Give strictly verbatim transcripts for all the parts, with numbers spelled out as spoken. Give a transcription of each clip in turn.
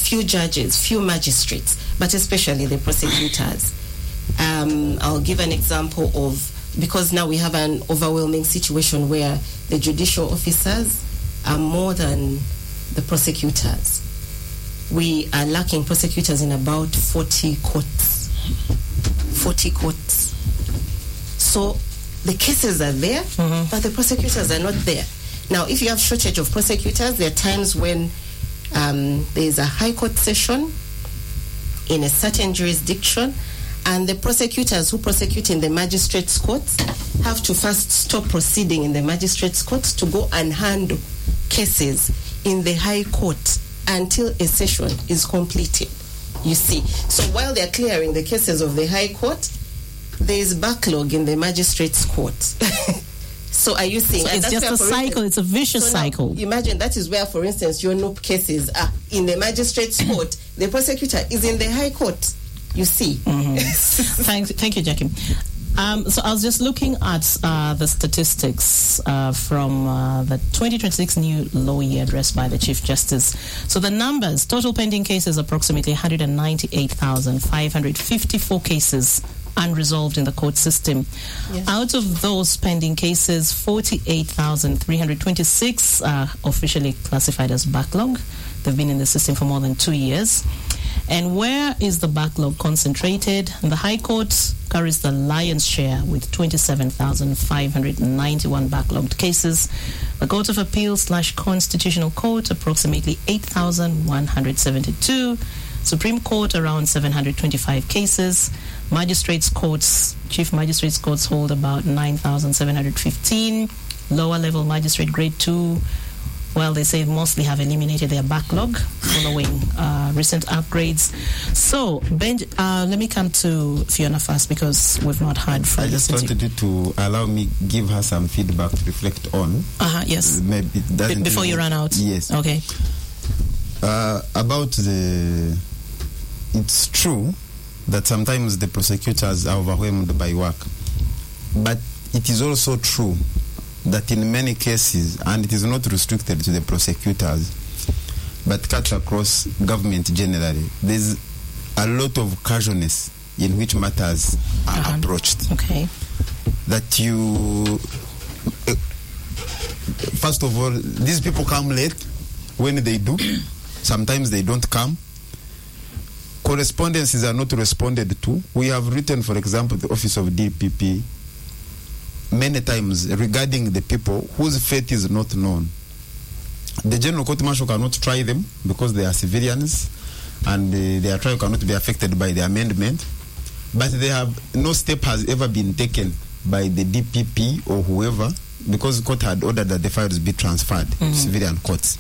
few judges, few magistrates, but especially the prosecutors. Um, I'll give an example of, because now we have an overwhelming situation where the judicial officers are more than the prosecutors. We are lacking prosecutors in about forty courts. forty courts. So the cases are there, mm-hmm. but the prosecutors are not there. Now, if you have shortage of prosecutors, there are times when um, there is a high court session in a certain jurisdiction, and the prosecutors who prosecute in the magistrates' courts have to first stop proceeding in the magistrates' courts to go and handle cases in the high court until a session is completed. You see, so while they're clearing the cases of the high court, there is backlog in the magistrates' court. So are you saying... So it's just a cycle, it's a vicious so cycle. Imagine that is where, for instance, your N O P cases are in the magistrates' court. The prosecutor is in the high court, you see. Mm-hmm. thank, thank you, Jackie. Um, so I was just looking at uh, the statistics uh, from uh, the twenty twenty-six new law year addressed by the Chief Justice. So the numbers, total pending cases, approximately one hundred ninety-eight thousand five hundred fifty-four cases unresolved in the court system. Yes. Out of those pending cases, forty-eight thousand three hundred twenty-six are officially classified as backlog. They've been in the system for more than two years. And where is the backlog concentrated? The High Court carries the lion's share with twenty-seven thousand five hundred ninety-one backlogged cases. The Court of Appeal slash Constitutional Court, approximately eight thousand one hundred seventy-two. Supreme Court, around seven hundred twenty-five cases. Magistrates' courts, Chief Magistrates' courts hold about nine thousand seven hundred fifteen. Lower level magistrate grade two, well, they say mostly have eliminated their backlog following uh, recent upgrades. So, Benj, uh, let me come to Fiona first because we've not heard from I just wanted you to allow me give her some feedback to reflect on. Uh-huh, yes. Maybe it doesn't Be- before you run out. Yes. Okay. Uh, about the... It's true that sometimes the prosecutors are overwhelmed by work. But it is also true that in many cases, and it is not restricted to the prosecutors, but cuts across government generally, there's a lot of casualness in which matters are uh-huh. approached. Okay. That you... Uh, first of all, these people come late. When they do, sometimes they don't come. Correspondences are not responded to. We have written, for example, the Office of D P P many times regarding the people whose fate is not known. The General Court Martial cannot try them because they are civilians and uh, their trial cannot be affected by the amendment. But they have no step has ever been taken by the D P P or whoever because the court had ordered that the files be transferred mm-hmm. to civilian courts.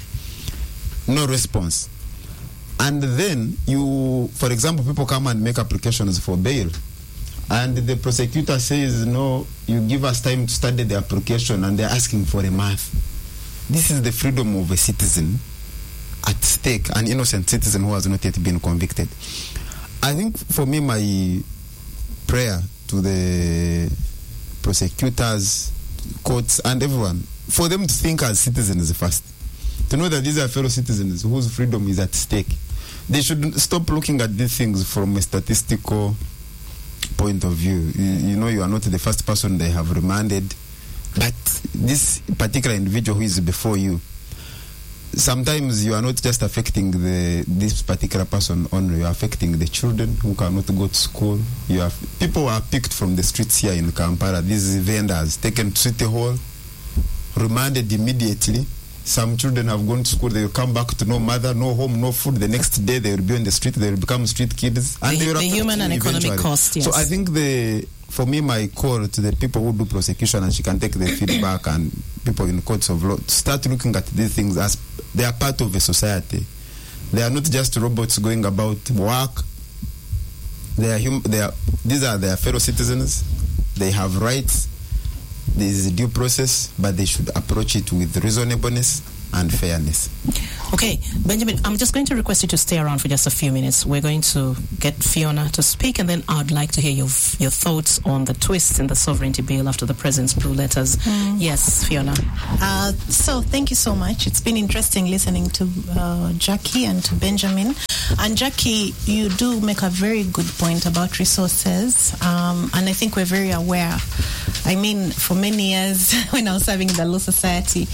No response. And then you, for example, people come and make applications for bail. And the prosecutor says, no, you give us time to study the application, and they're asking for a month. This is the freedom of a citizen at stake, an innocent citizen who has not yet been convicted. I think for me, my prayer to the prosecutors, courts, and everyone, for them to think as citizens first. To know that these are fellow citizens whose freedom is at stake. They should stop looking at these things from a statistical point of view. You, you know, you are not the first person they have remanded, but this particular individual who is before you, sometimes you are not just affecting the this particular person only, you are affecting the children who cannot go to school. You have people who are picked from the streets here in Kampala, these vendors taken to City Hall, remanded immediately. Some children have gone to school, they will come back to no mother, no home, no food. The next day they will be on the street, they will become street kids. And the, they will the human and economic eventually. Cost, yes. So I think the, for me, my call to the people who do prosecution, and she can take the feedback, and people in courts of law, start looking at these things as they are part of a society. They are not just robots going about work. They are hum- they are, these are their fellow citizens. They have rights. There is a due process, but they should approach it with reasonableness and fairness. Okay, Benjamin, I'm just going to request you to stay around for just a few minutes. We're going to get Fiona to speak, and then I'd like to hear your your thoughts on the twists in the sovereignty bill after the president's blue letters. Mm. Yes, Fiona. Uh, so thank you so much. It's been interesting listening to uh, Jackie and to Benjamin. And Jackie, you do make a very good point about resources, um, and I think we're very aware. I mean, for many years when I was serving in the Law Society,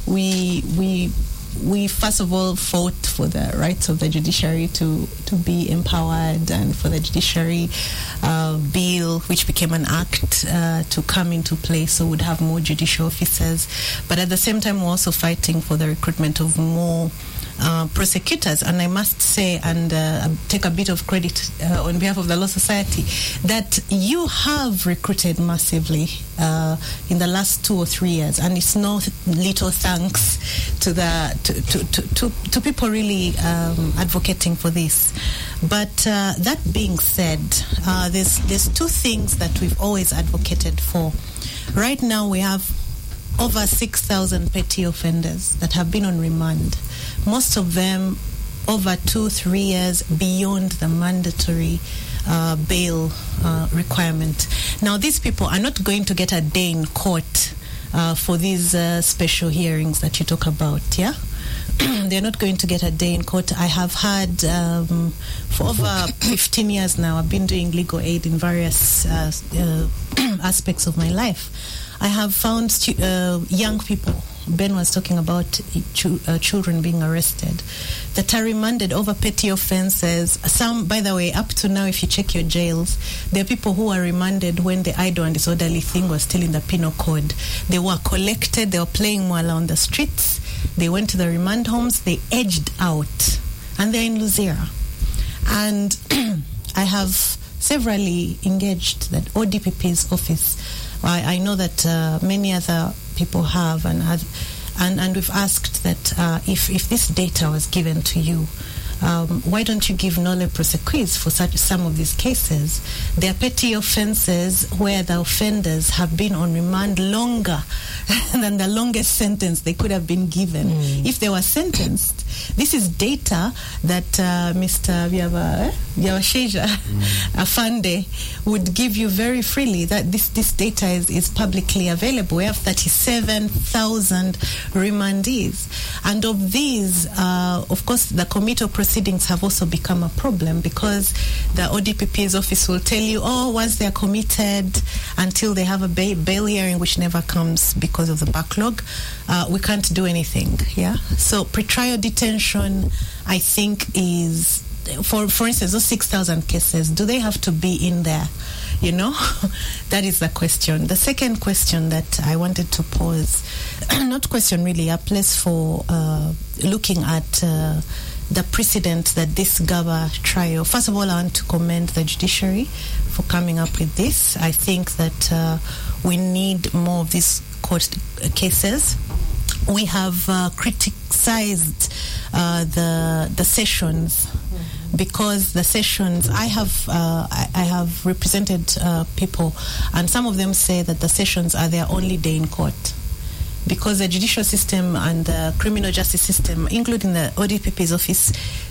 we we. We first of all fought for the rights of the judiciary to, to be empowered, and for the judiciary uh, bill, which became an act, uh, to come into place, so we'd have more judicial officers. But at the same time, we're also fighting for the recruitment of more uh, prosecutors. And I must say, and uh, take a bit of credit uh, on behalf of the Law Society, that you have recruited massively uh, in the last two or three years, and it's no little thanks to the To, to, to, to people really um, advocating for this. But uh, that being said, uh, there's, there's two things that we've always advocated for. Right now we have over six thousand petty offenders that have been on remand. Most of them over two, three years beyond the mandatory uh, bail uh, requirement. Now, these people are not going to get a day in court uh, for these uh, special hearings that you talk about, yeah? They're not going to get a day in court. I have had, um, for over fifteen years now, I've been doing legal aid in various uh, uh, aspects of my life. I have found stu- uh, young people, Ben was talking about ch- uh, children being arrested, that are remanded over petty offenses. Some, by the way, up to now, if you check your jails, there are people who are remanded when the idle and disorderly thing was still in the penal code. They were collected, they were playing mwala on the streets, they went to the remand homes, they edged out, and they're in Luzira. And I have severally engaged that O D P P's office. I, I know that uh, many other people have, and have, and, and we've asked that uh, if, if this data was given to you, Um, why don't you give nolle prosequis for such some of these cases? They are petty offenses where the offenders have been on remand longer than the longest sentence they could have been given mm. if they were sentenced. This is data that uh, Mister Byabasheja mm. Afande would give you very freely. That this, this data is, is publicly available. We have thirty-seven thousand remandees. And of these, uh, of course, the committal proceedings have also become a problem, because the O D P P's office will tell you, oh, once they're committed, until they have a bail, bail hearing, which never comes because of the backlog, uh, we can't do anything. Yeah. So pretrial detention, I think, is, for for instance, those six thousand cases, do they have to be in there? You know, that is the question. The second question that I wanted to pose, not question really, a place for uh, looking at uh, the precedent that this Gaba trial. First of all, I want to commend the judiciary for coming up with this. I think that uh, we need more of these court cases. We have uh, criticized uh, the the sessions, because the sessions, I have uh, I, I have represented uh, people, and some of them say that the sessions are their only day in court, because the judicial system and the criminal justice system, including the O D P P's office,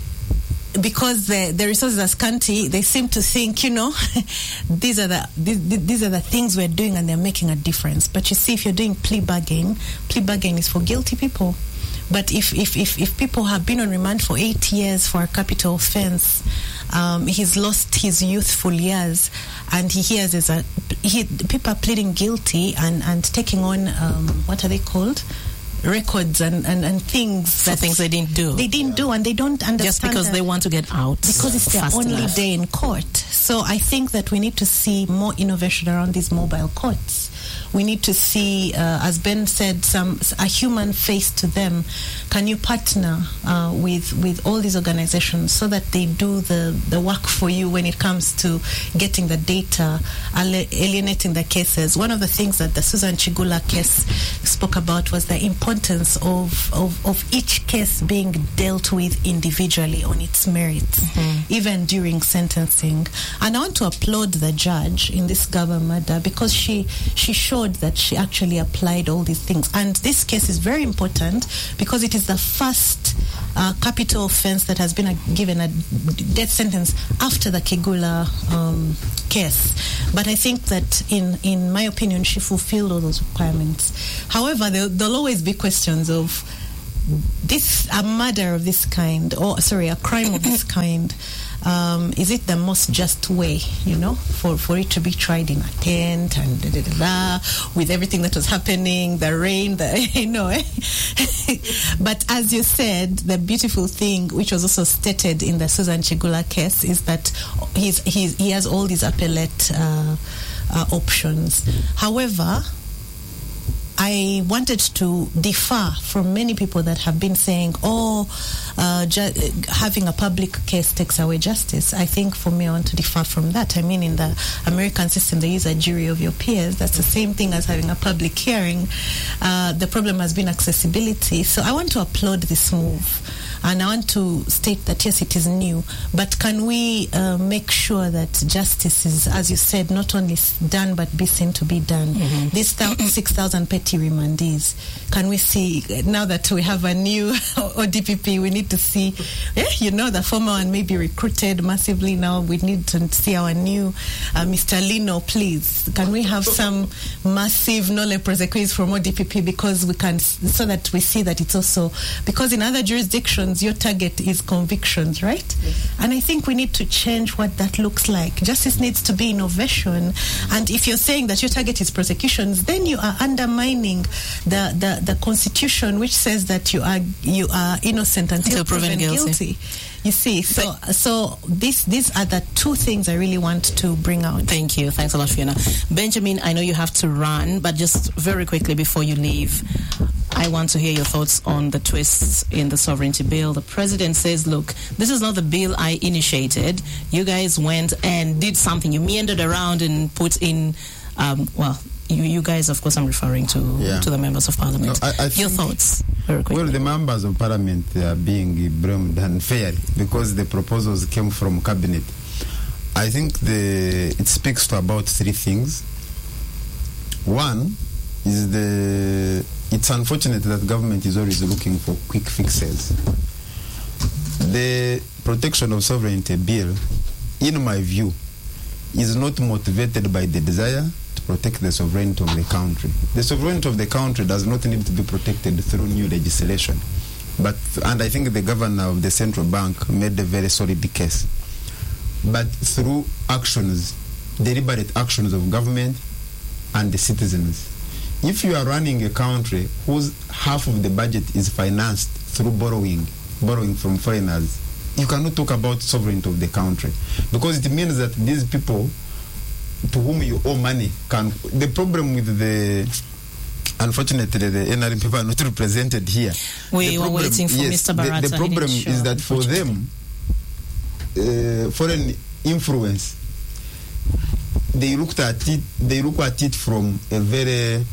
because the, the resources are scanty, they seem to think, you know, these are the these, these are the things we're doing and they're making a difference. But you see, if you're doing plea bargain, plea bargain is for guilty people. But if, if, if, if people have been on remand for eight years for a capital offense, um, he's lost his youthful years, and he hears is a he, people are pleading guilty and, and taking on um, what are they called? records and, and, and things that things they didn't do. They didn't do, and they don't understand. Just because they want to get out. Because it's their only enough. day in court. So I think that we need to see more innovation around these mobile courts. We need to see, uh, as Ben said, some a human face to them. Can you partner uh, with with all these organizations so that they do the, the work for you when it comes to getting the data, alienating the cases? One of the things that the Susan Chigula case spoke about was the importance of, of, of each case being dealt with individually on its merits, mm-hmm. even during sentencing. And I want to applaud the judge in this Gaba matter, because she she ensured that she actually applied all these things. And this case is very important because it is the first uh, capital offense that has been a, given a death sentence after the Kigula um, case. But I think that, in, in my opinion, she fulfilled all those requirements. However, there, there'll always be questions of this, a murder of this kind, or sorry, a crime of this kind. Um, is it the most just way, you know, for, for it to be tried in a tent and da, da, da, da, with everything that was happening, the rain, the, you know. Eh? But as you said, the beautiful thing, which was also stated in the Susan Chigula case, is that he's, he's, he has all these appellate uh, uh, options. However, I wanted to differ from many people that have been saying, oh, uh, ju- having a public case takes away justice. I think for me, I want to differ from that. I mean, in the American system, they use a jury of your peers. That's the same thing as having a public hearing. Uh, the problem has been accessibility. So I want to applaud this move. And I want to state that, yes, it is new. But can we uh, make sure that justice is, as you said, not only done, but be seen to be done? Mm-hmm. These six thousand petty remandees, can we see, now that we have a new O D P P, we need to see, eh, you know, the former one may be recruited massively. Now we need to see our new uh, Mister Lino, please. Can we have some massive nolle prosequis from O D P P, because we can, so that we see that it's also, because in other jurisdictions, your target is convictions, right? Yes. And I think we need to change what that looks like. Justice needs to be innovation. And if you're saying that your target is prosecutions, then you are undermining the, the, the Constitution, which says that you are you are innocent until, until proven, proven guilty. guilty. You see, so so this these are the two things I really want to bring out. Thank you. Thanks a lot, Fiona. Benjamin, I know you have to run, but just very quickly before you leave, I want to hear your thoughts on the twists in the sovereignty bill. The president says, look, this is not the bill I initiated. You guys went and did something. You meandered around and put in, um, well, you, you guys, of course, I'm referring to yeah. to the members of parliament. No, I, I your thoughts, very quickly. Well, the members of parliament are being blamed unfairly because the proposals came from cabinet. I think the it speaks to about three things. One is the it's unfortunate that government is always looking for quick fixes. The protection of sovereignty bill, in my view, is not motivated by the desire to protect the sovereignty of the country. The sovereignty of the country does not need to be protected through new legislation. But, and I think the governor of the central bank made a very solid case. But through actions, deliberate actions of government and the citizens. If you are running a country whose half of the budget is financed through borrowing, borrowing from foreigners, you cannot talk about sovereignty of the country, because it means that these people to whom you owe money can. The problem with the, unfortunately, the N R M people are not represented here. We were waiting for yes, Mister Barata. The, the problem is that for them, uh, foreign influence, they looked at it. They look at it from a very,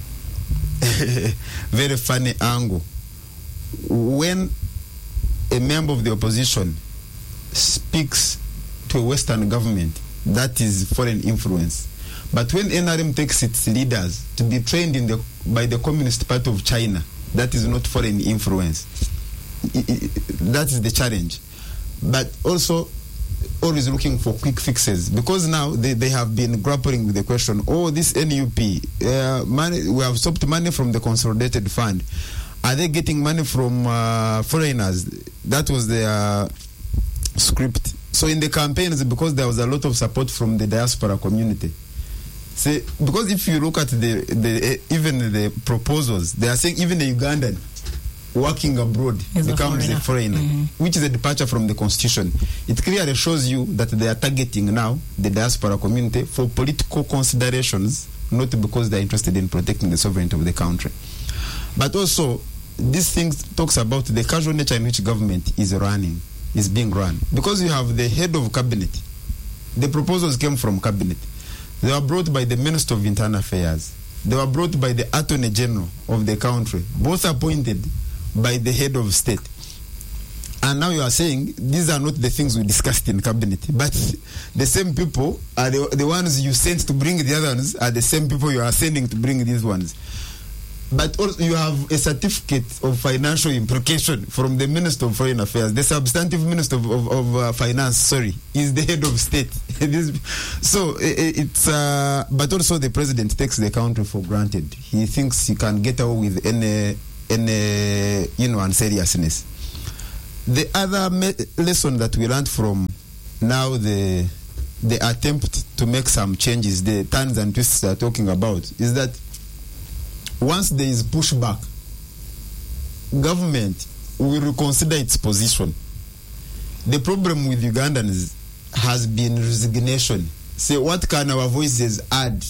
very funny angle. When a member of the opposition speaks to a Western government, that is foreign influence. But when N R M takes its leaders to be trained in the by the Communist Party of China, that is not foreign influence. It, it, that is the challenge. But also, always looking for quick fixes, because now they, they have been grappling with the question, oh, this N U P, uh, money, we have stopped money from the consolidated fund. Are they getting money from uh, foreigners? That was their uh, script. So in the campaigns, because there was a lot of support from the diaspora community. See, because if you look at the, the uh, even the proposals, they are saying even a Ugandan working abroad is becomes a foreigner, a foreigner mm-hmm. which is a departure from the constitution. It clearly shows you that they are targeting now the diaspora community for political considerations, not because they are interested in protecting the sovereignty of the country. But also, this thing talks about the casual nature in which government is running, is being run. Because you have the head of cabinet. The proposals came from cabinet. They were brought by the Minister of Internal Affairs. They were brought by the Attorney General of the country, both appointed by the head of state. And now you are saying these are not the things we discussed in cabinet, but the same people are the, the ones you sent to bring the other ones are the same people you are sending to bring these ones. But also you have a certificate of financial implication from the Minister of Foreign Affairs. The substantive Minister of, of, of uh, Finance, sorry, is the head of state. So it, it's, uh, but also the president takes the country for granted. He thinks he can get away with any, any you know, unseriousness. The other me- lesson that we learned from now the the attempt to make some changes, the turns and twists they are talking about, is that once there is pushback, government will reconsider its position. The problem with Ugandans has been resignation. Say, what can our voices add?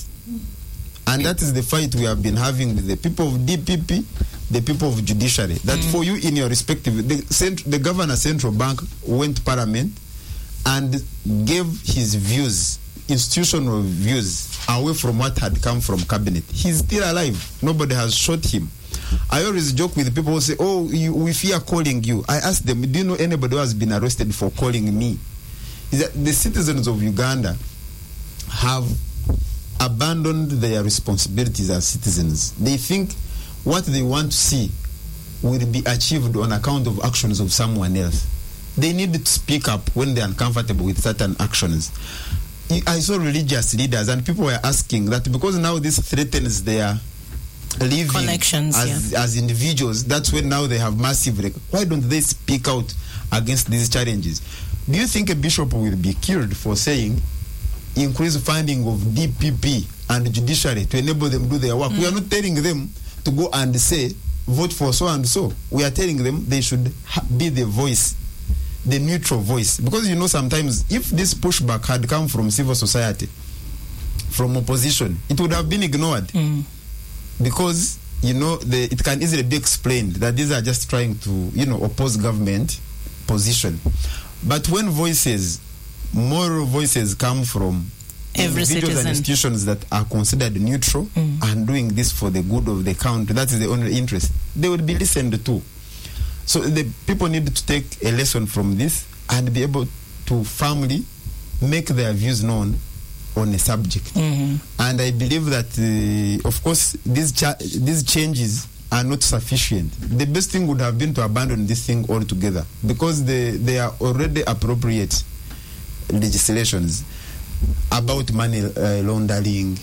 And that is the fight we have been having with the people of D P P, the people of judiciary. That mm. for you in your respective, the, cent- the governor central bank went to parliament and gave his views, institutional views, away from what had come from cabinet. He's still alive. Nobody has shot him. I always joke with people who say, oh, you, we fear calling you. I ask them, do you know anybody who has been arrested for calling me? Is that the citizens of Uganda have abandoned their responsibilities as citizens. They think what they want to see will be achieved on account of actions of someone else. They need to speak up when they're uncomfortable with certain actions. I saw religious leaders and people were asking that because now this threatens their living connections as, yeah. as individuals, that's when now they have massive rec- why don't they speak out against these challenges? Do you think a bishop will be killed for saying increase funding of D P P and judiciary to enable them to do their work? Mm. We are not telling them to go and say vote for so and so. We are telling them they should ha- be the voice, the neutral voice, because you know sometimes if this pushback had come from civil society, from opposition, it would have been ignored. Mm. Because you know the, it can easily be explained that these are just trying to you know oppose government position. But when voices, moral voices come from every individuals citizen and institutions that are considered neutral mm. and doing this for the good of the country, that is the only interest, they would be listened to. So the people need to take a lesson from this and be able to firmly make their views known on a subject. Mm-hmm. And I believe that, uh, of course, these cha- these changes are not sufficient. The best thing would have been to abandon this thing altogether because they, they are already appropriate legislations about money uh, laundering,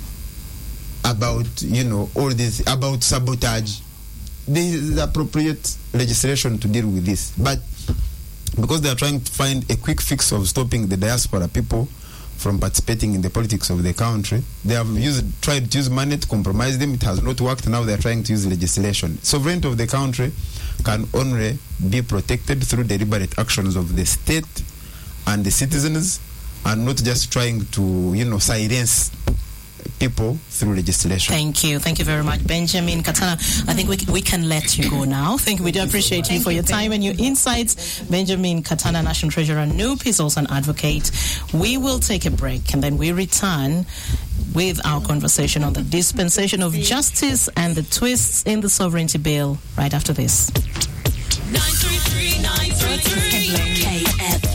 about, you know, all this, about sabotage. There is appropriate legislation to deal with this. But because they are trying to find a quick fix of stopping the diaspora people from participating in the politics of the country, they have used, tried to use money to compromise them. It has not worked. Now they are trying to use legislation. Sovereignty of the country can only be protected through deliberate actions of the state and the citizens, and not just trying to, you know, silence people through legislation. Thank you. Thank you very much, Benjamin Katana. I think we, we can let you go now. Thank you. We do appreciate you for your time and your insights. Benjamin Katana, National Treasurer, N U P, is also an advocate. We will take a break and then we return with our conversation on the dispensation of justice and the twists in the sovereignty bill right after this. nine three three, nine three three, K F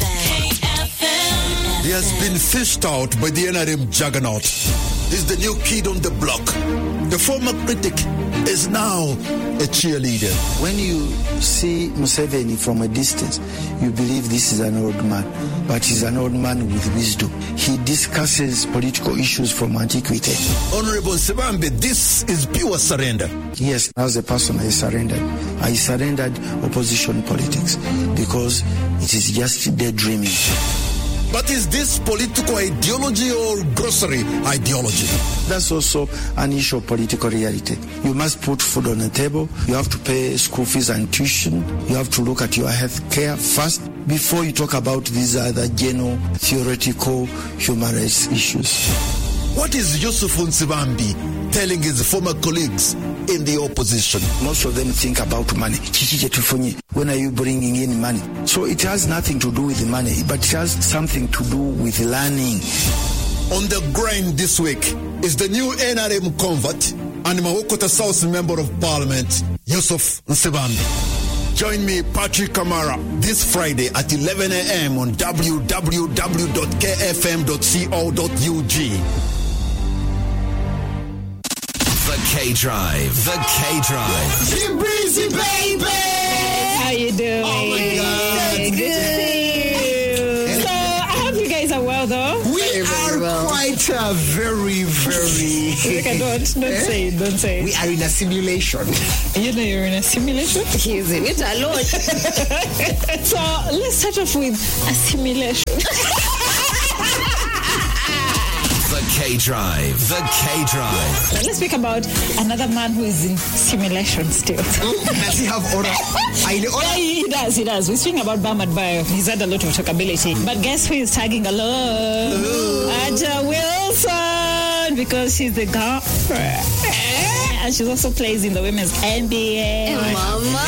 M. He has been fished out by the N R M juggernaut. He's the new kid on the block. The former critic is now a cheerleader. When you see Museveni from a distance, you believe this is an old man, but he's an old man with wisdom. He discusses political issues from antiquity. Honorable Sebambe, this is pure surrender. Yes, as a person, I surrendered. I surrendered opposition politics because it is just daydreaming. But is this political ideology or grocery ideology? That's also an issue of political reality. You must put food on the table. You have to pay school fees and tuition. You have to look at your health care first before you talk about these other general, theoretical human rights issues. What is Yusuf Nsibambi telling his former colleagues in the opposition? Most of them think about money. When are you bringing in money? So it has nothing to do with the money, but it has something to do with learning. On the grind this week is the new N R M convert and Mawokota South Member of Parliament, Yusuf Nsibambi. Join me, Patrick Kamara, this Friday at eleven a.m. on w w w dot k f m dot co dot u g. The K-Drive. The K-Drive. You're breezy, baby! How you doing? Oh my God. Good to see you. So, I hope you guys are well, though. We very, are very well. quite uh, very, very... Okay, don't, don't eh? say it, don't say it. We are in a simulation. You know you're in a simulation? He's in it alone. So, let's start off with a simulation. The K-Drive. The K-Drive. Now let's speak about another man who is in simulation still. Does he have aura? I know. Yeah, he does, he does. We're speaking about Bam Adebayo. He's had a lot of talkability. But guess who is tagging along? Aja Wilson, because she's the girlfriend. And she also plays in the women's N B A. Hey, mama.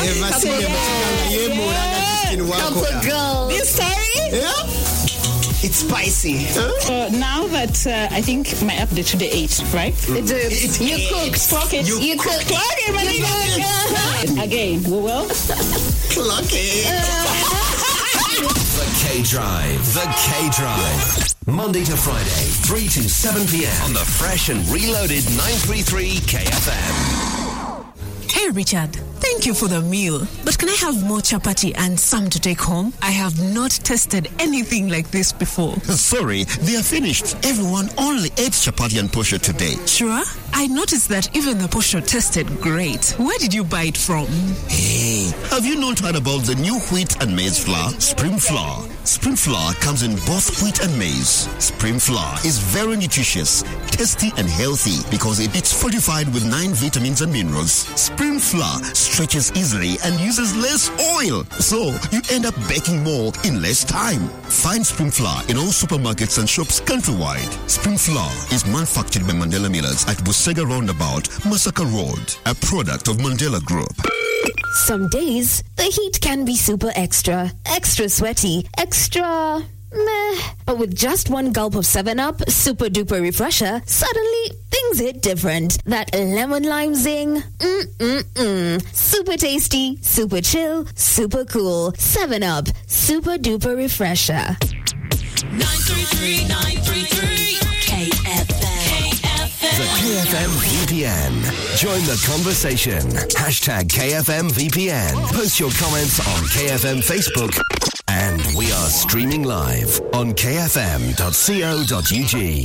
Couple girls. This story? Yeah. It's spicy. Huh? So now that uh, I think my update to the eight, right? Mm. It's, it's you cooked. Clock it. You, you cooked. Clock it, my nigga. Again, we will. Clock it. The K-Drive. The K-Drive. Monday to Friday, three to seven p.m. on the fresh and reloaded nine three three K F M. Hey, Richard. Thank you for the meal. But can I have more chapati and some to take home? I have not tasted anything like this before. Sorry, they are finished. Everyone only ate chapati and posho today. Sure? I noticed that even the posho tasted great. Where did you buy it from? Hey, have you not heard about the new wheat and maize flour? Spring Flour. Spring Flour comes in both wheat and maize. Spring Flour is very nutritious, tasty and healthy because it's fortified with nine vitamins and minerals. Spring Flour stretches easily and uses less oil, so you end up baking more in less time. Find Spring Flour in all supermarkets and shops countrywide. Spring Flour is manufactured by Mandela Millers at Busega Roundabout, Masaka Road, a product of Mandela Group. Some days, the heat can be super extra, extra sweaty, extra meh. But with just one gulp of seven up, Super Duper Refresher, suddenly things hit different. That lemon lime zing, mm-mm-mm. Super tasty, super chill, super cool. seven up, Super Duper Refresher. nine three three, nine three three, K F M. The K F M V P N. Join the conversation. Hashtag K F M V P N. Post your comments on K F M Facebook. And we are streaming live on k f m dot co dot u g.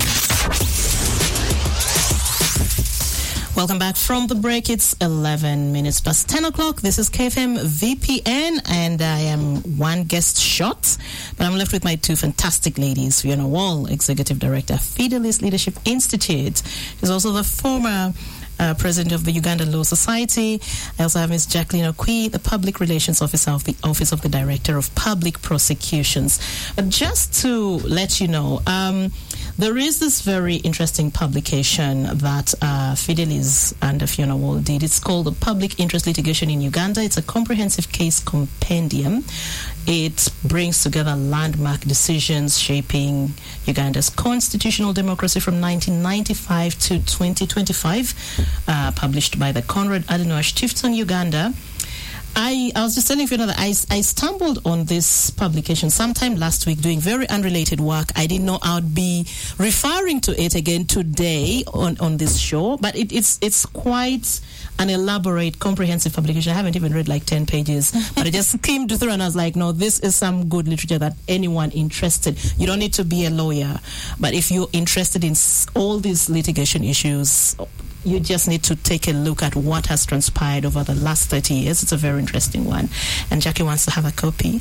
Welcome back from the break. It's eleven minutes past ten o'clock. This is K F M V P N, and I am one guest short, but I'm left with my two fantastic ladies. Fiona Wall, Executive Director, Fidelis Leadership Institute. She's also the former Uh, President of the Uganda Law Society. I also have Miz Jacqueline Okwi, the Public Relations Officer of the Office of the Director of Public Prosecutions. But just to let you know, um, there is this very interesting publication that uh, Fidelis and Fiona Wall did. It's called The Public Interest Litigation in Uganda. It's a comprehensive case compendium. It brings together landmark decisions shaping Uganda's constitutional democracy from nineteen ninety-five to twenty twenty-five, uh, published by the Conrad Adenauer Stiftung Uganda. I, I was just telling you that I, I stumbled on this publication sometime last week doing very unrelated work. I didn't know I would be referring to it again today on, on this show, but it, it's it's quite an elaborate, comprehensive publication. I haven't even read like ten pages, but I just skimmed through and I was like, no, this is some good literature that anyone interested, you don't need to be a lawyer, but if you're interested in all these litigation issues, you just need to take a look at what has transpired over the last thirty years. It's a very interesting one. And Jackie wants to have a copy.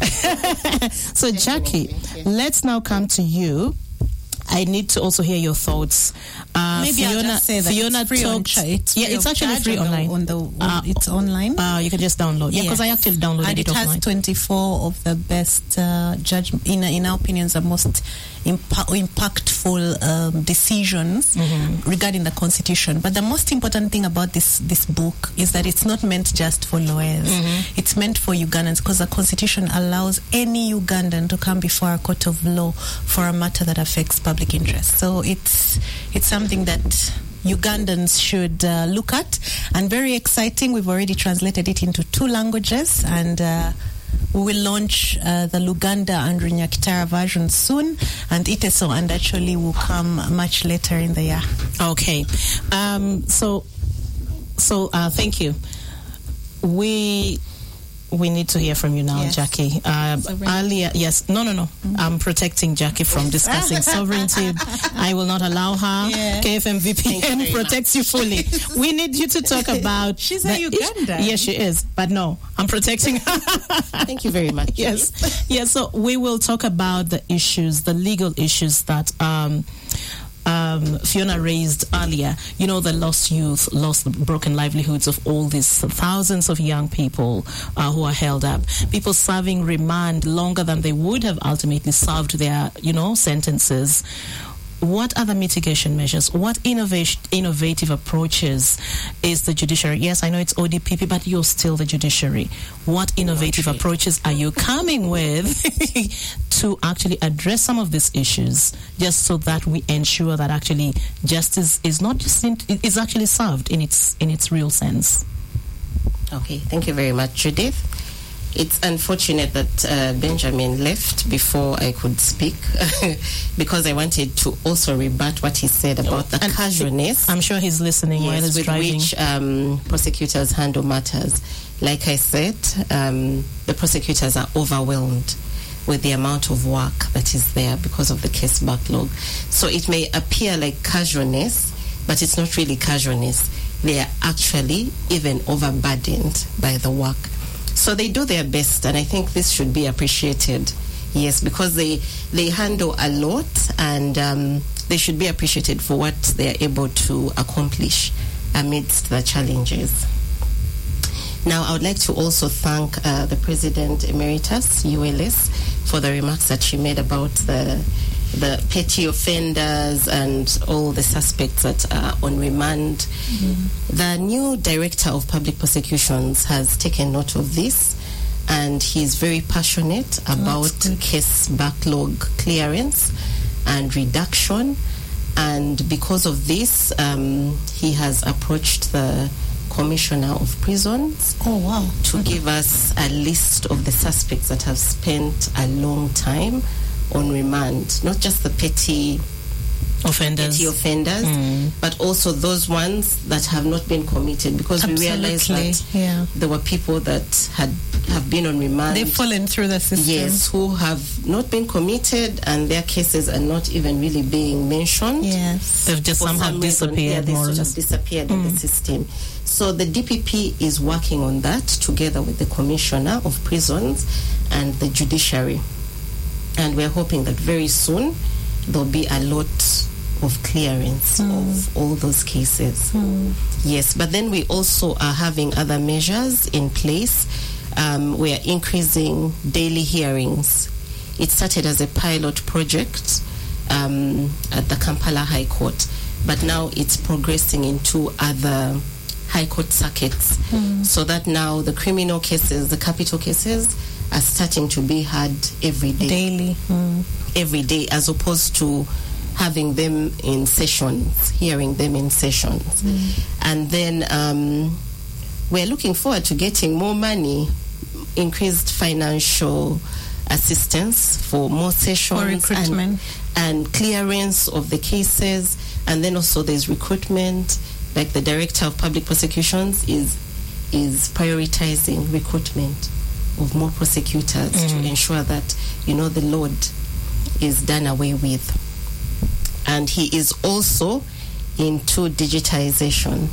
So, Jackie, let's now come to you. I need to also hear your thoughts. Uh, Maybe Fiona, I'll just say that Fiona it's free talked, on, it's yeah, free it's of actually charge free on online. The, on the, on, uh, it's online. Uh, you can just download. Yeah, because I actually downloaded and it, it has offline. twenty-four of the best uh, judge, in in our opinions, the most impa- impactful um, decisions mm-hmm. regarding the constitution. But the most important thing about this this book is that it's not meant just for lawyers. Mm-hmm. It's meant for Ugandans, because the constitution allows any Ugandan to come before a court of law for a matter that affects public interest. So it's it's something that Ugandans should uh, look at. And very exciting, we've already translated it into two languages, and uh, we will launch uh, the Luganda and Runyakitara version soon, and Iteso and actually will come much later in the year. Okay. Um, so, so uh, thank you. We... We need to hear from you now, yes. Jackie. Uh, earlier, yes, no, no, no. Mm-hmm. I'm protecting Jackie from discussing sovereignty. I will not allow her. Yeah. K F M V P N protects much. You fully. We need you to talk about. She's a Ugandan. Yes, she is. But no, I'm protecting her. Thank you very much. Yes, yes. So we will talk about the issues, the legal issues that. Um, Um, Fiona raised earlier, you know, the lost youth, lost broken livelihoods of all these thousands of young people uh, who are held up, people serving remand longer than they would have ultimately served their, you know, sentences. What other mitigation measures, what innovation, innovative approaches is the judiciary? Yes, I know it's O D P P, but you're still the judiciary. What innovative approaches are you coming with to actually address some of these issues, just so that we ensure that actually justice is not just in, is actually served in its in its real sense? Okay, thank you very much, Judith. It's unfortunate that uh, Benjamin left before I could speak because I wanted to also rebut what he said about the and casualness. I'm sure he's listening yes, while he's with driving. which um, prosecutors handle matters. Like I said, um, the prosecutors are overwhelmed with the amount of work that is there because of the case backlog. So it may appear like casualness, but it's not really casualness. They are actually even overburdened by the work. So they do their best, and I think this should be appreciated. Yes, because they they handle a lot, and um, they should be appreciated for what they are able to accomplish amidst the challenges. Now, I would like to also thank uh, the President Emeritus, U L S, for the remarks that she made about the the petty offenders and all the suspects that are on remand. Mm-hmm. The new Director of Public Prosecutions has taken note of this, and he's very passionate about case backlog clearance and reduction. And because of this, um, he has approached the Commissioner of Prisons oh, wow. to give us a list of the suspects that have spent a long time on remand, not just the petty offenders, petty offenders mm. but also those ones that have not been committed, because Absolutely. we realized that yeah. there were people that had have been on remand. They've fallen through the system. Yes, who have not been committed, and their cases are not even really being mentioned. Yes, they've just For somehow some disappeared. Reason, yeah, they more sort or of less. disappeared mm. in the system. So the D P P is working on that together with the Commissioner of Prisons and the Judiciary. And we're hoping that very soon there'll be a lot of clearance mm. of all those cases. Mm. Yes, but then we also are having other measures in place. Um, we are increasing daily hearings. It started as a pilot project um, at the Kampala High Court, but now it's progressing into other High Court circuits, mm. so that now the criminal cases, the capital cases, are starting to be heard every day. Daily. Mm. Every day, as opposed to having them in sessions, hearing them in sessions. Mm. And then um, we're looking forward to getting more money, increased financial assistance for more sessions. For recruitment. And, and clearance of the cases. And then also there's recruitment. Like the Director of Public Prosecutions is is prioritizing recruitment of more prosecutors mm. to ensure that, you know, the load is done away with. And he is also into digitization.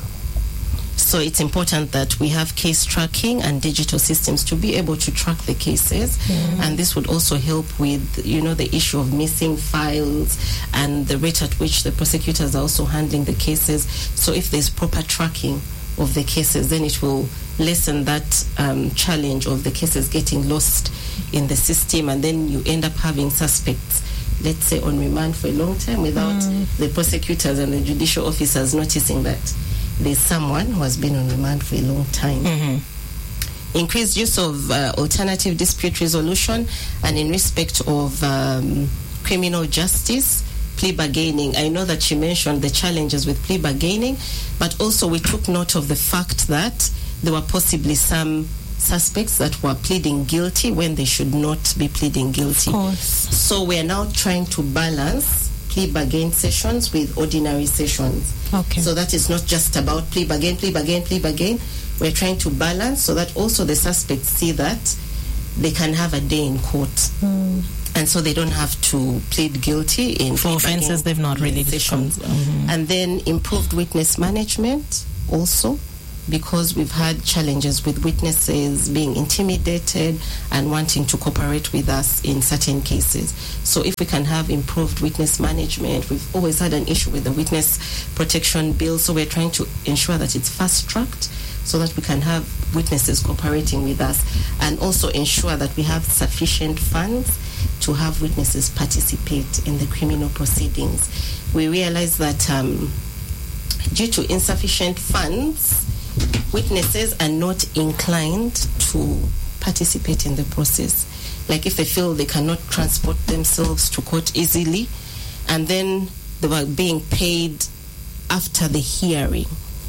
So it's important that we have case tracking and digital systems to be able to track the cases. Mm. And this would also help with, you know, the issue of missing files and the rate at which the prosecutors are also handling the cases. So if there's proper tracking of the cases, then it will lessen that um, challenge of the cases getting lost in the system, and then you end up having suspects, let's say, on remand for a long time without mm. the prosecutors and the judicial officers noticing that there's someone who has been on remand for a long time. Mm-hmm. Increased use of uh, alternative dispute resolution, and in respect of um, criminal justice, plea bargaining, I know that she mentioned the challenges with plea bargaining, but also we took note of the fact that there were possibly some suspects that were pleading guilty when they should not be pleading guilty. Of course. So we are now trying to balance plea bargain sessions with ordinary sessions. Okay. So that is not just about plea bargain, plea bargain, plea bargain. We're trying to balance so that also the suspects see that they can have a day in court. Mm. And so they don't have to plead guilty in for offenses they've not really sessions. Mm-hmm. And then improved witness management also, because we've had challenges with witnesses being intimidated and wanting to cooperate with us in certain cases. So if we can have improved witness management, we've always had an issue with the witness protection bill, so we're trying to ensure that it's fast-tracked so that we can have witnesses cooperating with us, and also ensure that we have sufficient funds to have witnesses participate in the criminal proceedings. We realize that um, due to insufficient funds, witnesses are not inclined to participate in the process. Like if they feel they cannot transport themselves to court easily, and then they were being paid after the hearing.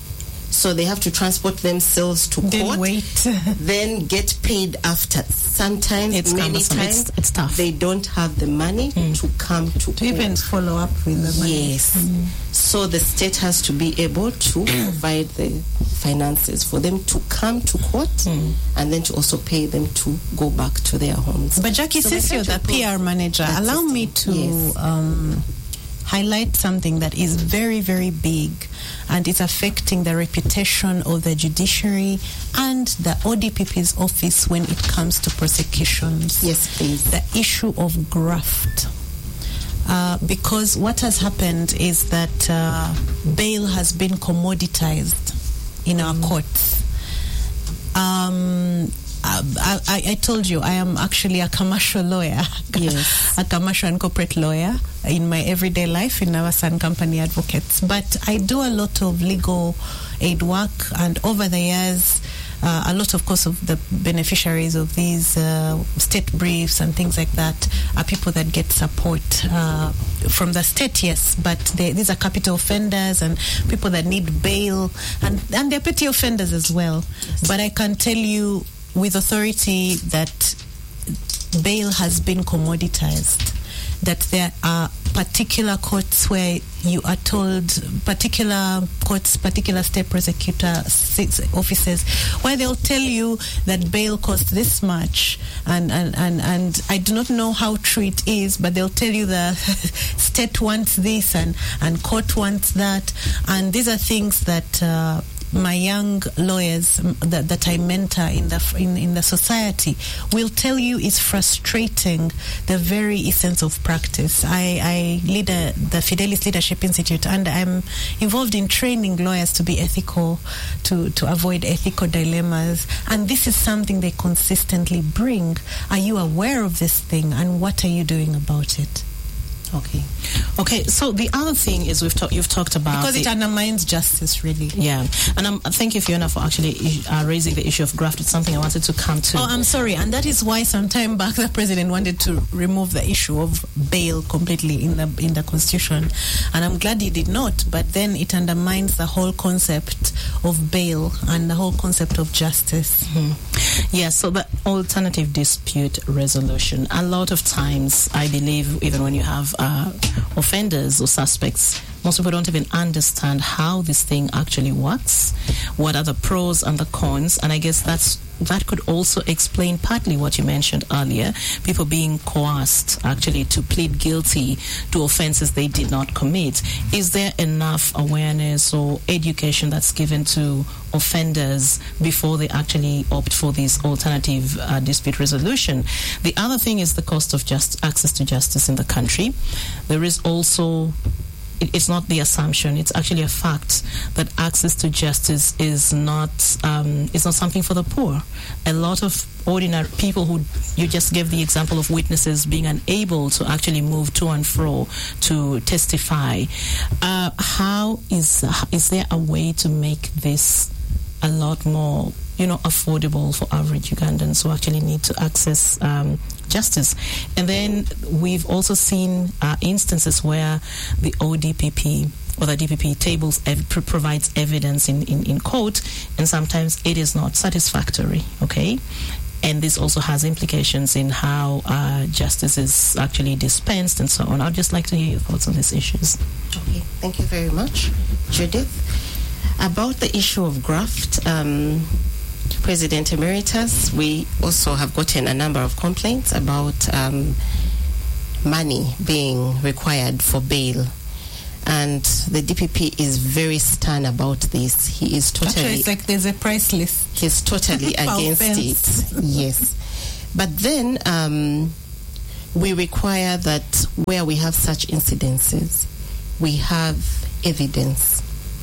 So they have to transport themselves to Then court, wait. then get paid after. Sometimes, It's many cumbersome. times, It's- it's tough. they don't have the money Mm. to come to, To court. even follow up with the money. Yes. So the state has to be able to provide the finances for them to come to court, and then to also pay them to go back to their homes. But Jackie, So since we're you're trying the to P R improve manager, that allow system. me to Yes. um, highlight something that is very, very big, and it's affecting the reputation of the judiciary and the O D P P's office when it comes to prosecutions. Yes, please. The issue of graft. Uh, because what has happened is that uh, bail has been commoditized in our courts. Um, I, I, I told you I am actually a commercial lawyer, Yes. a commercial and corporate lawyer in my everyday life in our Sun Company Advocates. But I do a lot of legal aid work, and over the years, uh, a lot, of course, of the beneficiaries of these uh, state briefs and things like that are people that get support uh, from the state, yes, but they, these are capital offenders and people that need bail, and, and they're petty offenders as well. Yes. But I can tell you with authority that bail has been commoditized, that there are particular courts where you are told, particular courts, particular state prosecutor offices, where they'll tell you that bail costs this much, and, and, and, and I do not know how true it is, but they'll tell you the state wants this and, and court wants that, and these are things that uh, my young lawyers that, that I mentor in the in, in the society will tell you is frustrating the very essence of practice. I, I lead a, the Fidelis Leadership Institute, and I'm involved in training lawyers to be ethical, to, to avoid ethical dilemmas, and this is something they consistently bring. Are you aware of this thing, and what are you doing about it? Okay. Okay, so the other thing is we've talked. You've talked about because it the, undermines justice, really. Yeah, and um, thank you, Fiona, for actually uh, raising the issue of graft. It's something I wanted to come to. Oh, I'm sorry, and that is why some time back the president wanted to remove the issue of bail completely in the in the constitution, and I'm glad he did not. But then it undermines the whole concept of bail and the whole concept of justice. Mm-hmm. Yeah. So the alternative dispute resolution. A lot of times, I believe, even when you have Uh, offenders or suspects, most people don't even understand how this thing actually works, what are the pros and the cons, and I guess that's that could also explain partly what you mentioned earlier, people being coerced actually to plead guilty to offenses they did not commit. Is there enough awareness or education that's given to offenders before they actually opt for this alternative uh, dispute resolution? The other thing is the cost of just access to justice in the country. There is also, it's not the assumption, it's actually a fact that access to justice is not um, is not something for the poor. A lot of ordinary people who, you just gave the example of witnesses being unable to actually move to and fro to testify. Uh, how is is there a way to make this a lot more, you know, affordable for average Ugandans who actually need to access um, Justice. And then we've also seen uh, instances where the O D P P or the D P P tables ev- provides evidence in, in, in court, and sometimes it is not satisfactory, okay? And this also has implications in how uh, justice is actually dispensed and so on. I'd just like to hear your thoughts on these issues. Okay, thank you very much, Judith. About the issue of graft, um, President Emeritus, we also have gotten a number of complaints about um, money being required for bail. And the D P P is very stern about this. He is totally... Actually, it's like there's a price list. He's totally against offense. it. Yes. But then um, we require that where we have such incidences, we have evidence.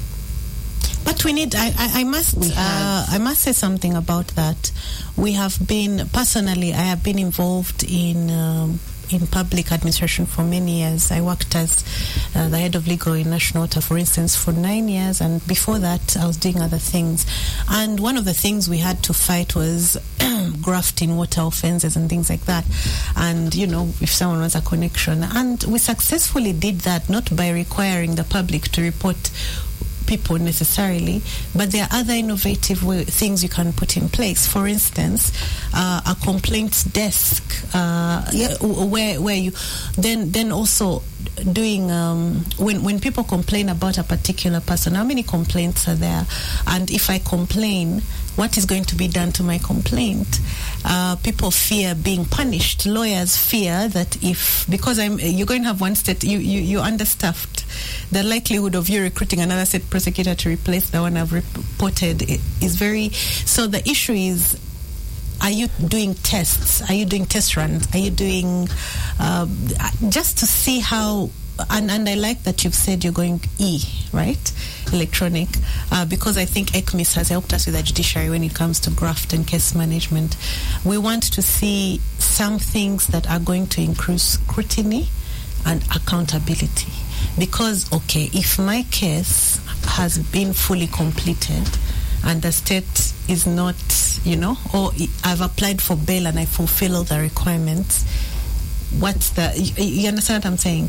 But we need. I, I, I must. Uh, I must say something about that. We have been personally. I have been involved in um, in public administration for many years. I worked as uh, the head of legal in National Water, for instance, for nine years, and before that, I was doing other things. And one of the things we had to fight was grafting water offences and things like that. And you know, if someone wants a connection, and we successfully did that, not by requiring the public to report people necessarily, but there are other innovative way, things you can put in place. For instance, uh, a complaints desk, uh, yep. where where you then then also doing um, when when people complain about a particular person, how many complaints are there, and if I complain, what is going to be done to my complaint? Uh, people fear being punished. Lawyers fear that if, because I'm, you're going to have one state, you, you, you're understaffed, the likelihood of you recruiting another state prosecutor to replace the one I've reported is very, so the issue is, are you doing tests? Are you doing test runs? Are you doing, uh, just to see how, and, and I like that you've said you're going E, right? Electronic, uh, because I think E C M I S has helped us with the judiciary when it comes to graft and case management. We want to see some things that are going to increase scrutiny and accountability. Because, okay, if my case has been fully completed and the state is not, you know, or I've applied for bail and I fulfill all the requirements, what's the, you, you understand what I'm saying?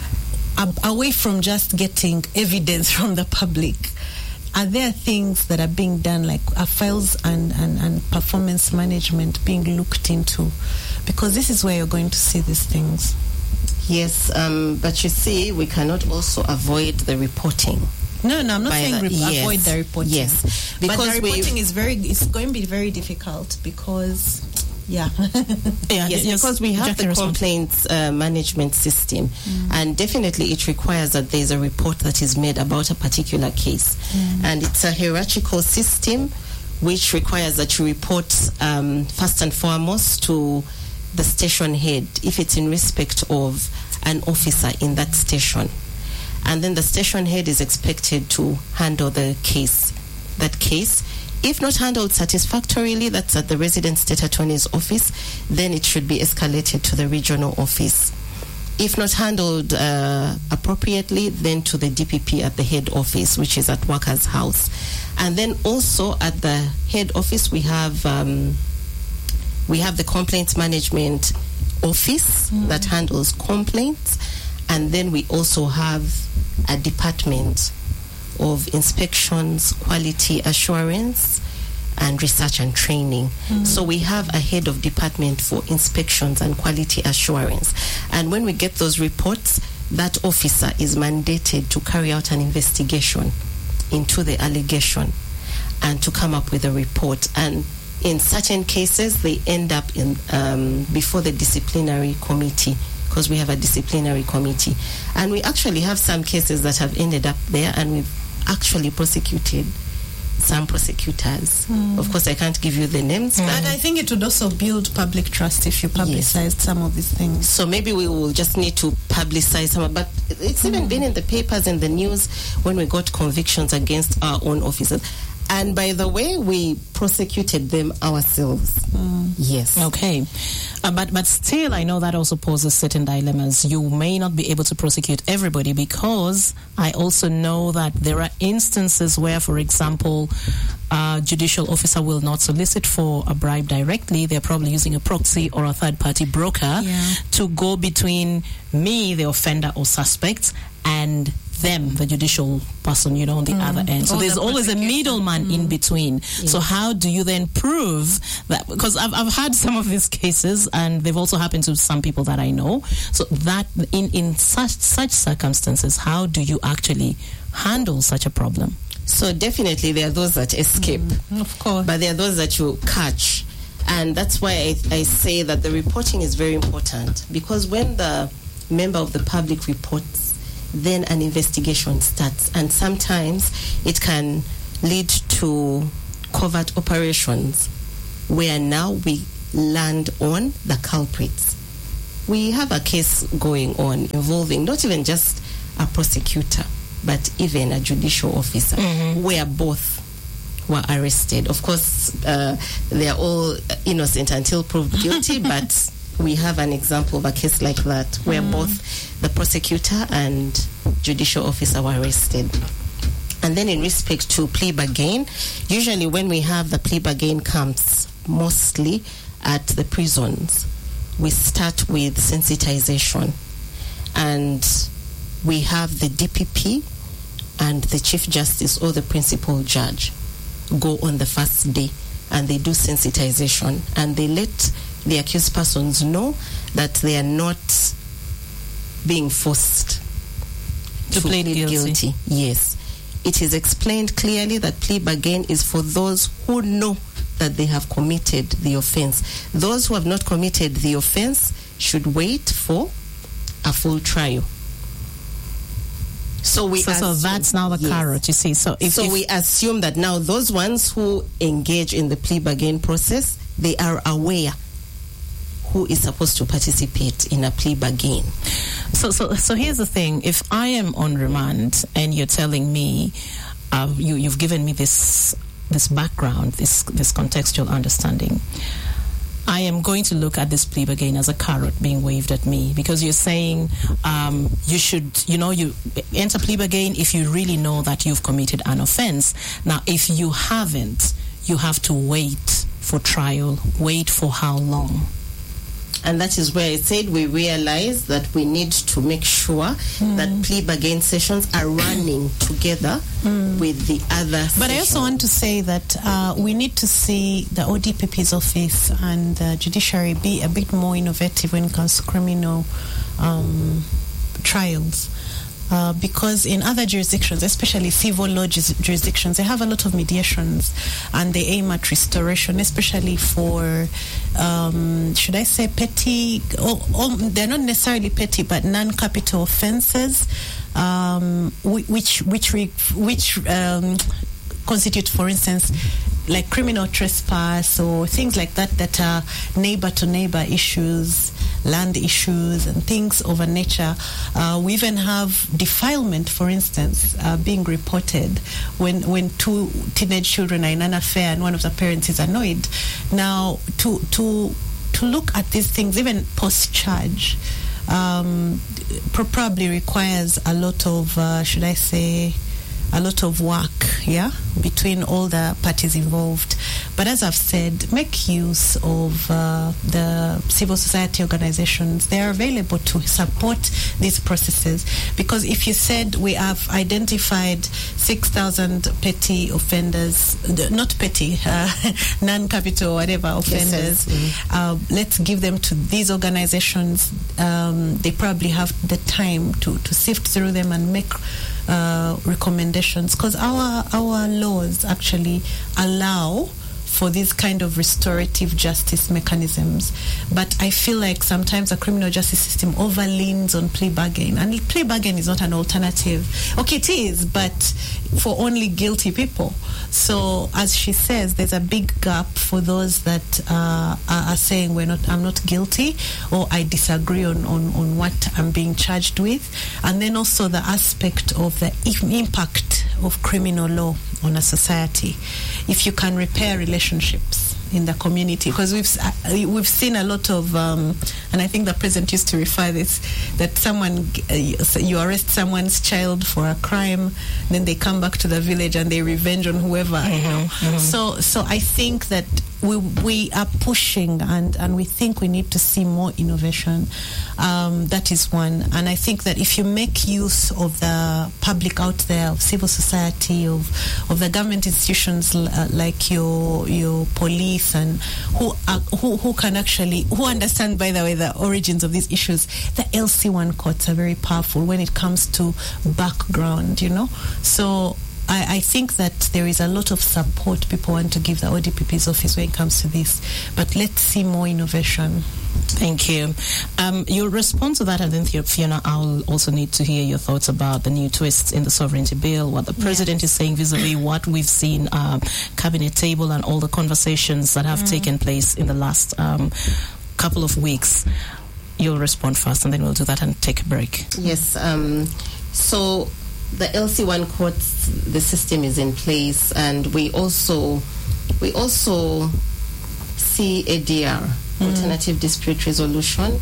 Away from just getting evidence from the public, are there things that are being done, like uh, files and, and, and performance management being looked into? Because this is where you're going to see these things. Yes, um, but you see, we cannot also avoid the reporting. No, no, I'm not saying the, re- yes, avoid the reporting. Yes, because because the reporting we, is very, it's going to be very difficult because... Yeah. yeah, yes, yes, because we have Jackie the respond. complaints uh, management system, mm. and definitely it requires that there's a report that is made about a particular case, mm. and it's a hierarchical system which requires that you report um, first and foremost to the station head if it's in respect of an officer in that station, and then the station head is expected to handle the case, that case. If not handled satisfactorily, that's at the resident state attorney's office, then it should be escalated to the regional office. If not handled uh, appropriately, then to the D P P at the head office, which is at Workers' House. And then also at the head office, we have um, we have the complaints management office mm. that handles complaints, and then we also have a department of inspections, quality assurance, and research and training. Mm. So we have a head of department for inspections and quality assurance. And when we get those reports, that officer is mandated to carry out an investigation into the allegation and to come up with a report. And in certain cases, they end up in um, before the disciplinary committee, because we have a disciplinary committee. And we actually have some cases that have ended up there, and we've actually prosecuted some prosecutors. Mm. Of course, I can't give you the names. Mm. But and I think it would also build public trust if you publicized yes. some of these things. So maybe we will just need to publicize some. But it's mm. even been in the papers and the news when we got convictions against our own officers. And by the way, we prosecuted them ourselves. Mm. Yes. Okay. Uh, but but still, I know that also poses certain dilemmas. You may not be able to prosecute everybody, because I also know that there are instances where, for example, a judicial officer will not solicit for a bribe directly. They're probably using a proxy or a third-party broker Yeah. to go between me, the offender or suspect, and them, the judicial person, you know, on the Mm. other end. So Or there's the always a prosecutor. middleman in between. So how do you then prove that? Because I've, I've had some of these cases, and they've also happened to some people that I know. So that in, in such, such circumstances, how do you actually handle such a problem? So definitely there are those that escape. Mm, of course. But there are those that you catch. And that's why I, I say that the reporting is very important, because when the member of the public reports, then an investigation starts, and sometimes it can lead to covert operations where now we land on the culprits. We have a case going on involving not even just a prosecutor, but even a judicial officer, Mm-hmm. where both were arrested. Of course, uh, they are all innocent until proved guilty, but we have an example of a case like that, where Mm. both the prosecutor and judicial officer were arrested. And then in respect to plea bargain, usually when we have the plea bargain camps, mostly at the prisons, we start with sensitization. And we have the D P P and the Chief Justice or the principal judge go on the first day, and they do sensitization, and they let the accused persons know that they are not being forced To plead guilty. Yes. It is explained clearly that plea bargain is for those who know that they have committed the offense. Those who have not committed the offense should wait for a full trial. So we So, so assume- that's now the yes. carrot, you see. So if, so if we assume that now those ones who engage in the plea bargain process, they are aware who is supposed to participate in a plea bargain. So, so, so here's the thing. If I am on remand and you're telling me, uh, you, you've given me this this background, this this contextual understanding, I am going to look at this plea bargain as a carrot being waved at me, because you're saying um, you should, you know, you enter plea bargain if you really know that you've committed an offense. Now, if you haven't, you have to wait for trial. Wait for how long? And that is where I said we realize that we need to make sure Mm. that plea bargain sessions are running together with the other But I sessions. also want to say that uh, we need to see the O D P P's office and the judiciary be a bit more innovative when it comes to criminal um, trials. Uh, because in other jurisdictions, especially civil law jus- jurisdictions, they have a lot of mediations, and they aim at restoration, especially for, um, should I say, petty, or, or they're not necessarily petty, but non-capital offenses, um, whi- which which re- which um, constitute, for instance, like criminal trespass or things like that, that are neighbor-to-neighbor issues, land issues, and things of a nature. Uh, we even have defilement, for instance, uh, being reported when when two teenage children are in an affair and one of the parents is annoyed. Now, to to to look at these things, even post-charge, um, pro- probably requires a lot of, uh, should I say, a lot of work, yeah, between all the parties involved. But as I've said, make use of uh, the civil society organizations. They are available to support these processes, because if you said we have identified six thousand petty offenders, not petty, uh, non-capital, whatever offenders, yes. uh, let's give them to these organizations. Um, they probably have the time to, to sift through them and make uh, recommendations, because our our laws actually allow for these kind of restorative justice mechanisms. But I feel like sometimes the criminal justice system overleans on plea bargain, and plea bargain is not an alternative. Okay, it is, but for only guilty people. So as she says, there's a big gap for those that uh, are, are saying we're not, I'm not guilty, or I disagree on, on, on what I'm being charged with. And then also the aspect of the impact of criminal law on a society if you can repair relationships in the community, because we've uh, we've seen a lot of um, and I think the president used to refer this, that someone uh, you arrest someone's child for a crime, then they come back to the village and they revenge on whoever. Mm-hmm, you know? Mm-hmm. So so I think that we we are pushing and and we think we need to see more innovation. Um, that is one, and I think that if you make use of the public out there, of civil society, of of the government institutions uh, like your your police, and who are, who who can actually who understand, by the way, the origins of these issues, the L C one courts are very powerful when it comes to background, you know. So I, I think that there is a lot of support people want to give the O D P P's office when it comes to this, but let's see more innovation. Thank you. Um, you'll respond to that, and then Fiona, I'll also need to hear your thoughts about the new twists in the sovereignty bill, what the president yeah. is saying vis-a-vis what we've seen uh, cabinet table and all the conversations that have mm. taken place in the last um, couple of weeks. You'll respond first, and then we'll do that and take a break. Yes. Um, so the L C one courts, the system is in place, and we also we also see A D R, mm. alternative dispute resolution,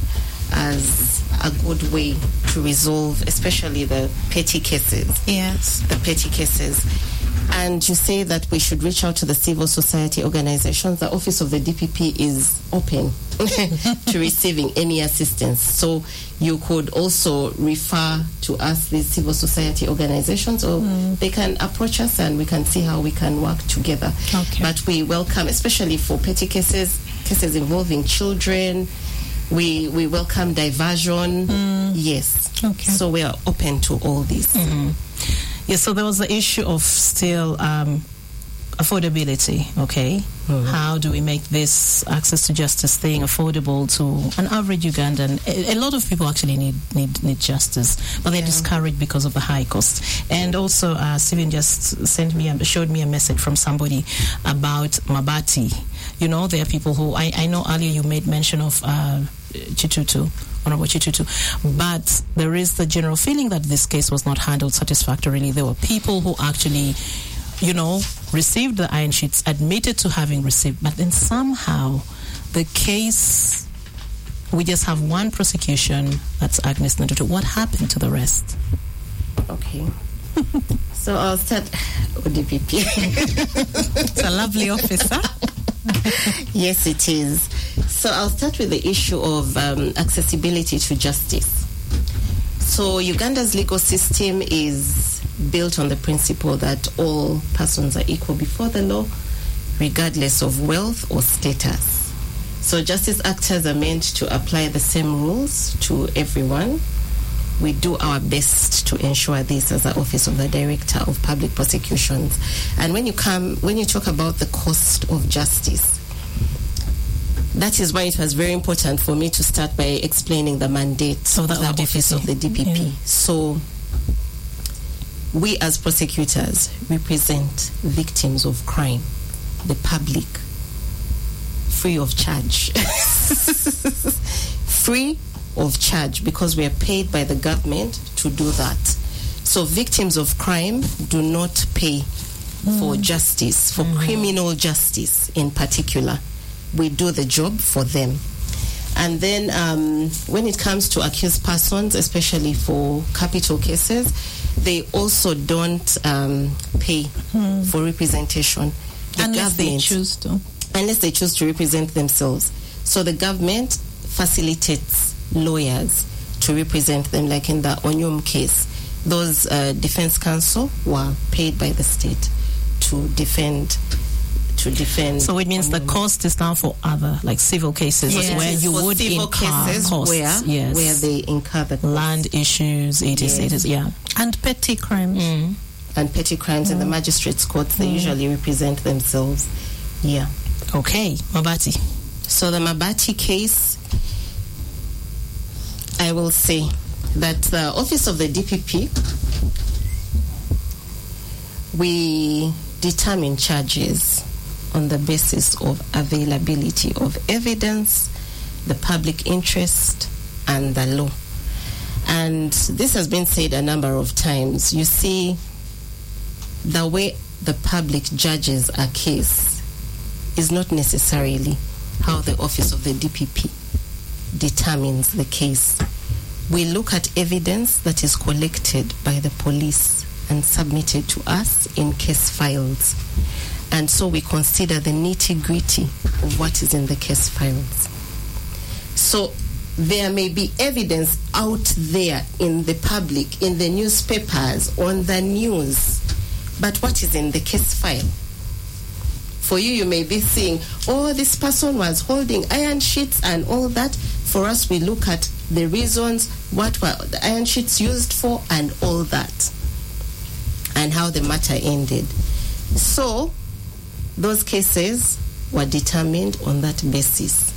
as a good way to resolve, especially the petty cases. Yes, the petty cases. And you say that we should reach out to the civil society organizations. The office of the D P P is open to receiving any assistance. So you could also refer to us, these civil society organizations, or mm. they can approach us and we can see how we can work together. Okay. But we welcome, especially for petty cases, cases involving children, we we welcome diversion. Mm. Yes. Okay. So we are open to all this. Mm-hmm. Yes, so there was the issue of still um, affordability, okay? Mm-hmm. How do we make this access to justice thing affordable to an average Ugandan? A, a lot of people actually need need, need justice, but they're yeah. discouraged because of the high cost. And also, uh, Steven just sent me, a, showed me a message from somebody about Mabati. You know, there are people who, I, I know earlier you made mention of uh, Chitutu. Honorable Chitutu, but there is the general feeling that this case was not handled satisfactorily. There were people who actually, you know, received the iron sheets, admitted to having received, but then somehow the case, we just have one prosecution, that's Agnes Ndutu. What happened to the rest? Okay. So I'll start O D P P. It's a lovely officer. Yes, it is. So I'll start with the issue of um, accessibility to justice. So Uganda's legal system is built on the principle that all persons are equal before the law, regardless of wealth or status. So justice actors are meant to apply the same rules to everyone. We do our best to ensure this as the Office of the Director of Public Prosecutions. And when you come, when you talk about the cost of justice, that is why it was very important for me to start by explaining the mandate so of the Office of the D P P. Yeah. So we as prosecutors represent victims of crime, the public, free of charge. Free of charge, because we are paid by the government to do that. So victims of crime do not pay mm. for justice, for mm. criminal justice in particular. We do the job for them. And then um, when it comes to accused persons, especially for capital cases, they also don't um, pay mm. for representation. The unless they choose to. Unless they choose to represent themselves. So the government facilitates lawyers to represent them, like in the Onyum case. Those uh, defense counsel were paid by the state to defend to defend. So it means Onyum. The cost is now for other, like civil cases, yes. where you for would civil incur cases costs, where, yes. where they incur the cost. Land issues, it is, yes. it is, yeah. And petty crimes. Mm. And petty crimes mm. in the magistrates' courts, they mm. usually represent themselves. Yeah. Okay, Mabati. So the Mabati case, I will say that the Office of the D P P, we determine charges on the basis of availability of evidence, the public interest, and the law. And this has been said a number of times. You see, the way the public judges a case is not necessarily how the office of the D P P determines the case. We look at evidence that is collected by the police and submitted to us in case files. And so we consider the nitty-gritty of what is in the case files. So there may be evidence out there in the public, in the newspapers, on the news, but what is in the case file? For you, you may be seeing, oh, this person was holding iron sheets and all that. For us, we look at the reasons, what were the iron sheets used for, and all that, and how the matter ended. So those cases were determined on that basis.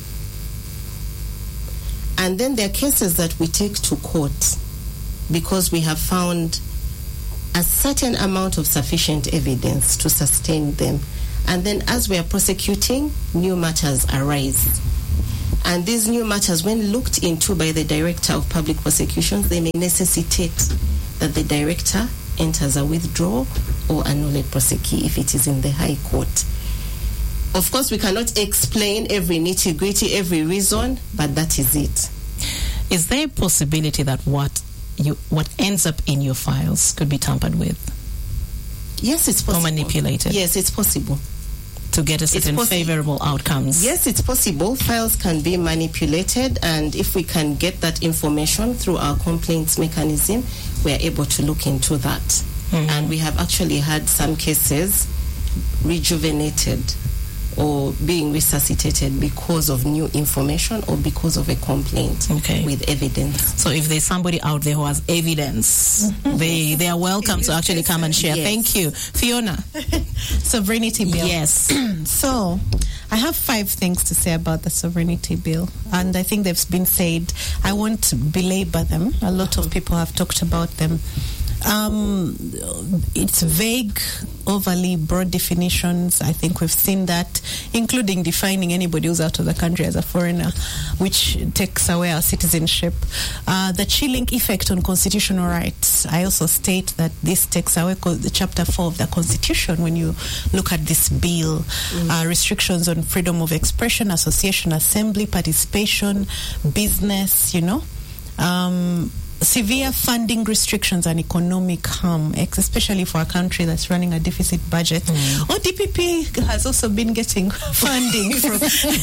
And then there are cases that we take to court because we have found a certain amount of sufficient evidence to sustain them. And then as we are prosecuting, new matters arise. And these new matters, when looked into by the Director of Public Prosecutions, they may necessitate that the Director enters a withdrawal or a nolle prosequi if it is in the High Court. Of course, we cannot explain every nitty-gritty, every reason, but that is it. Is there a possibility that what you what ends up in your files could be tampered with? Yes, it's possible. Or manipulated? Yes, it's possible. To get a certain favorable outcomes? Yes, it's possible. Files can be manipulated, and if we can get that information through our complaints mechanism, we are able to look into that. Mm-hmm. And we have actually had some cases rejuvenated or being resuscitated because of new information or because of a complaint okay. with evidence. So if there's somebody out there who has evidence, mm-hmm. they they are welcome to actually come and share. Yes. Thank you. Fiona. Sovereignty bill. Yes. So I have five things to say about the sovereignty bill, and I think they've been said. I won't belabor them. A lot of people have talked about them. Um, it's vague, overly broad definitions. I think we've seen that, including defining anybody who's out of the country as a foreigner, which takes away our citizenship. Uh, the chilling effect on constitutional rights. I also state that this takes away co- the chapter four of the Constitution when you look at this bill. Mm. Uh, restrictions on freedom of expression, association, assembly, participation, business, you know. Um, severe funding restrictions and economic harm, especially for a country that's running a deficit budget. Mm. Or D P P has also been getting funding from,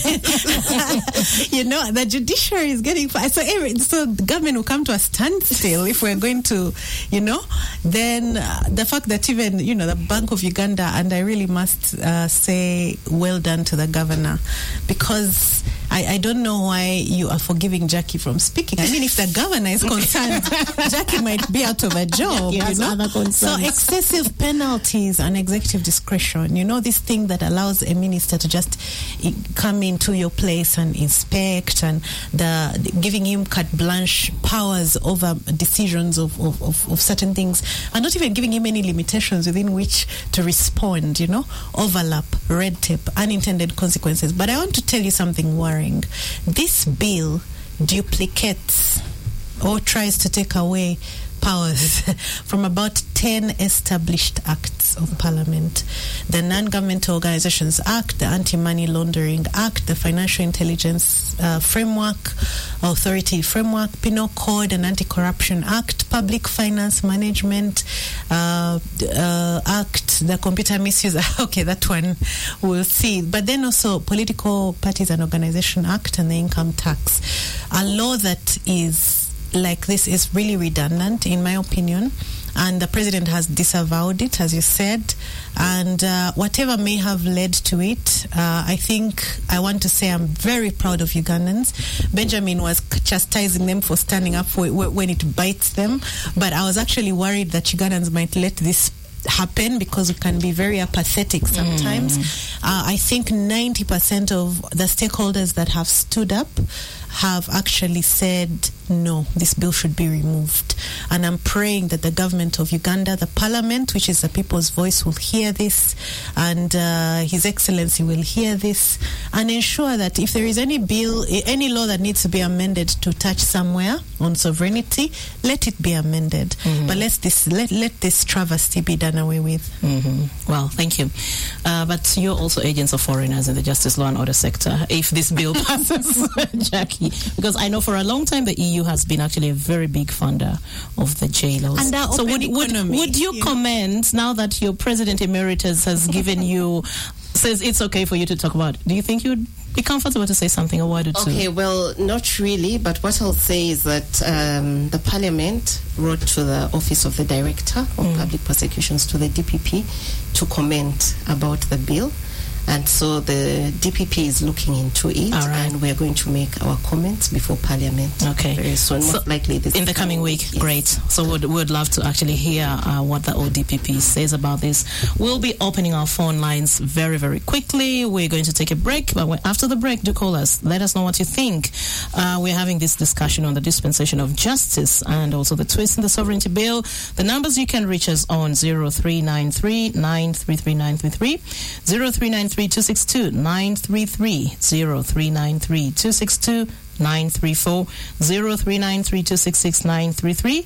you know, the judiciary is getting, so, every, so the government will come to a standstill if we're going to, you know, then uh, the fact that even, you know, the Bank of Uganda, and I really must uh, say well done to the governor, because I, I don't know why you are forgiving Jackie from speaking. I mean, if the governor is concerned, Jackie might be out of a job, you know. So excessive penalties and executive discretion, you know, this thing that allows a minister to just come into your place and inspect, and the giving him carte blanche powers over decisions of, of, of, of certain things, and not even giving him any limitations within which to respond, you know, overlap, red tape, unintended consequences. But I want to tell you something worrying. This bill duplicates or tries to take away powers from about ten established acts of Parliament. The Non-Governmental Organizations Act, the Anti-Money Laundering Act, the Financial Intelligence uh, Framework, Authority Framework, Penal Code and Anti-Corruption Act, Public Finance Management uh, uh, Act, the Computer Misuse, okay, that one we'll see. But then also Political Parties and Organization Act and the Income Tax. A law that is like this is really redundant, in my opinion, and the president has disavowed it, as you said, and uh, whatever may have led to it, uh, I think I want to say I'm very proud of Ugandans. Benjamin was chastising them for standing up for it when it bites them, but I was actually worried that Ugandans might let this happen because we can be very apathetic sometimes. Mm. Uh, I think ninety percent of the stakeholders that have stood up have actually said, no, this bill should be removed. And I'm praying that the government of Uganda, the parliament, which is the people's voice, will hear this, and uh, His Excellency will hear this, and ensure that if there is any bill, any law that needs to be amended to touch somewhere on sovereignty, let it be amended. Mm-hmm. But let this let, let this travesty be done away with. Mm-hmm. Well, thank you. Uh, but you're also agents of foreigners in the justice, law and order sector, if this bill passes, Jackie. Because I know for a long time the E U has been actually a very big funder of the jailers. And our so open would, would, economy, would you you comment, now that your president emeritus has given you, says it's okay for you to talk about, do you think you would be comfortable to say something, or word or two? Okay, well, not really, but what I'll say is that um, the Parliament wrote to the Office of the Director of mm. Public Prosecutions, to the D P P, to comment about the bill. And so the D P P is looking into it, All right. and we're going to make our comments before Parliament okay. very soon, so most likely this in the coming week. Yes. Great. So we'd, we'd love to actually hear uh, what the O D P P says about this. We'll be opening our phone lines very, very quickly. We're going to take a break, but when, after the break, do call us. Let us know what you think. Uh, we're having this discussion on the dispensation of justice and also the twist in the sovereignty bill. The numbers you can reach us on zero three nine three, nine three three, nine three three, zero three nine three, two six two, nine three three, zero three nine three, two six two, nine three four, zero three nine three, two six six, nine three three.